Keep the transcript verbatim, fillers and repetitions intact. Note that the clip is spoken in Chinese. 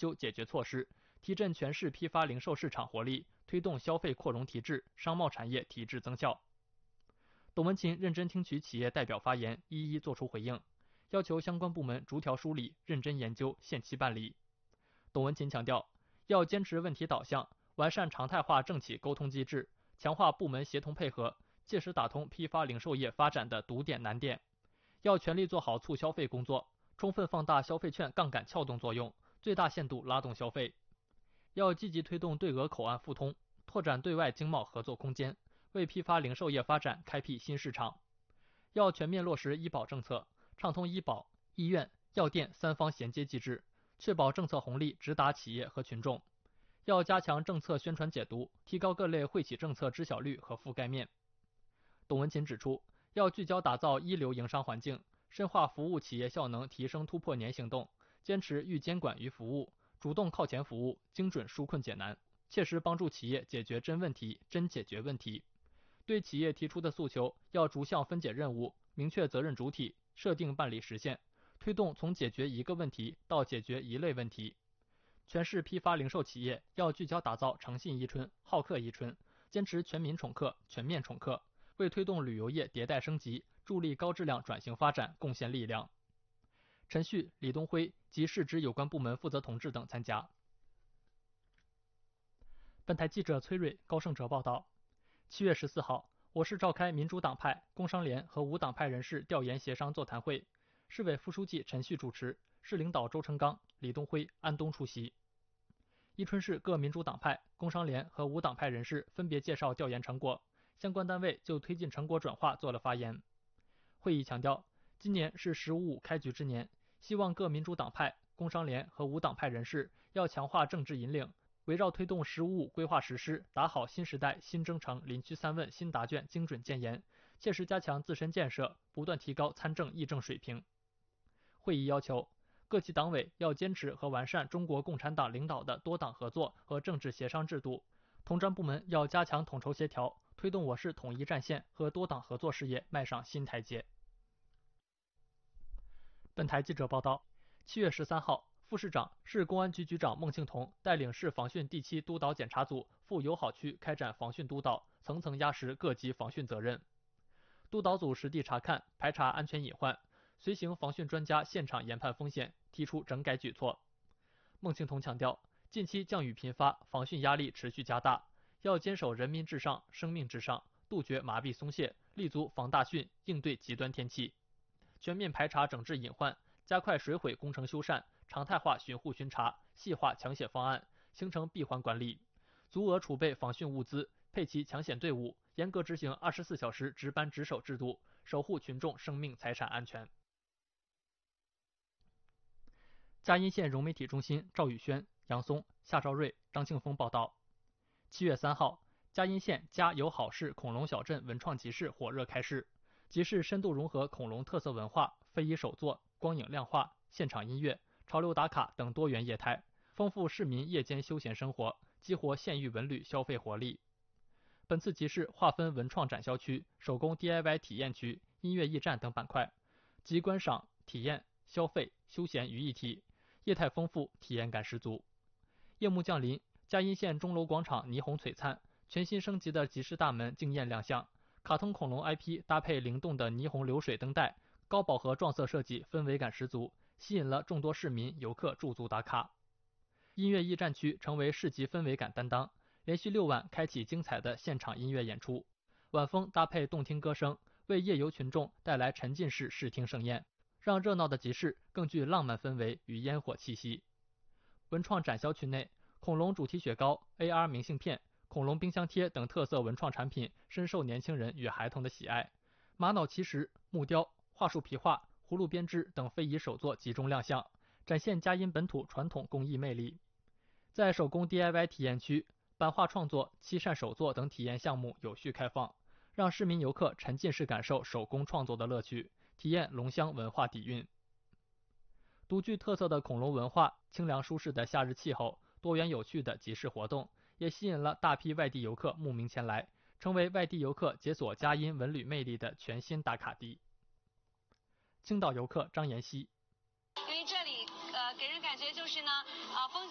究解决措施，提振全市批发零售市场活力，推动消费扩容提质、商贸产业提质增效。董文琴认真听取企业代表发言，一一作出回应，要求相关部门逐条梳理，认真研究，限期办理。董文琴强调，要坚持问题导向，完善常态化政企沟通机制，强化部门协同配合，切实打通批发零售业发展的堵点难点。要全力做好促消费工作，充分放大消费券杠杆撬动作用，最大限度拉动消费。要积极推动对俄口岸互通，拓展对外经贸合作空间，为批发零售业发展开辟新市场。要全面落实医保政策，畅通医保、医院、药店三方衔接机制，确保政策红利直达企业和群众。要加强政策宣传解读，提高各类惠企政策知晓率和覆盖面。董文琴指出，要聚焦打造一流营商环境，深化服务企业效能提升突破年行动，坚持预监管于服务，主动靠前服务，精准纾困解难，切实帮助企业解决真问题、真解决问题。对企业提出的诉求，要逐项分解任务，明确责任主体，设定办理时限，推动从解决一个问题到解决一类问题。全市批发零售企业要聚焦打造诚信伊春、好客伊春，坚持全民宠客、全面宠客，为推动旅游业迭代升级、助力高质量转型发展贡献力量。陈旭、李东辉及市直有关部门负责同志等参加。本台记者崔蕊、高胜哲报道。七月十四号，我市召开民主党派、工商联和无党派人士调研协商座谈会，市委副书记陈旭主持，市领导周成刚、李东辉、安东出席。伊春市各民主党派、工商联和无党派人士分别介绍调研成果，相关单位就推进成果转化做了发言。会议强调，今年是“十五五”开局之年，希望各民主党派、工商联和无党派人士要强化政治引领，围绕推动“十五五”规划实施，打好新时代新征程林区三问新答卷精准建言，切实加强自身建设，不断提高参政议政水平。会议要求，各级党委要坚持和完善中国共产党领导的多党合作和政治协商制度，统专部门要加强统筹协调，推动我市统一战线和多党合作事业迈上新台阶。本台记者报道，七月十三号，副市长、市公安局局长孟庆彤带领市防汛第七督导检查组赴友好区开展防汛督导，层层压实各级防汛责任。督导组实地查看、排查安全隐患，随行防汛专家现场研判风险，提出整改举措。孟庆彤强调，近期降雨频发，防汛压力持续加大，要坚守人民至上、生命至上，杜绝麻痹松懈，立足防大汛，应对极端天气。全面排查整治隐患，加快水毁工程修缮，常态化巡护巡查，细化抢险方案，形成闭环管理，足额储备防汛物资，配齐抢险队伍，严格执行二十四小时值班值守制度，守护群众生命财产安全。嘉荫县融媒体中心赵宇轩、杨松、夏兆瑞、张庆峰报道。七月三号，嘉荫县嘉友好市恐龙小镇文创集市火热开市，集市深度融合恐龙特色文化、非遗手作、光影亮画、现场音乐、潮流打卡等多元业态，丰富市民夜间休闲生活，激活县域文旅消费活力。本次集市划分文创展销区、手工 D I Y 体验区、音乐驿站等板块，集观赏、体验、消费、休闲于一体，业态丰富，体验感十足。夜幕降临，嘉荫县钟楼广场霓虹璀璨，全新升级的集市大门惊艳亮相，卡通恐龙 I P 搭配灵动的霓虹流水灯带，高饱和撞色设计氛围感十足，吸引了众多市民游客驻足打卡。音乐驿站区成为市集氛围感担当，连续六晚开启精彩的现场音乐演出，晚风搭配动听歌声，为夜游群众带来沉浸式视听盛宴，让热闹的集市更具浪漫氛围与烟火气息。文创展销区内，恐龙主题雪糕、A R 明信片、恐龙冰箱贴等特色文创产品深受年轻人与孩童的喜爱。玛瑙奇石、木雕、桦树皮画、葫芦编织等非遗手作集中亮相，展现嘉荫本土传统工艺魅力。在手工 D I Y 体验区，版画创作、漆扇手作等体验项目有序开放，让市民游客沉浸式感受手工创作的乐趣，体验龙乡文化底蕴。独具特色的恐龙文化、清凉舒适的夏日气候、多元有趣的集市活动，也吸引了大批外地游客慕名前来，成为外地游客解锁嘉荫文旅魅力的全新打卡地。青岛游客张妍希， 因为这里呃给人感觉就是呢啊、呃、风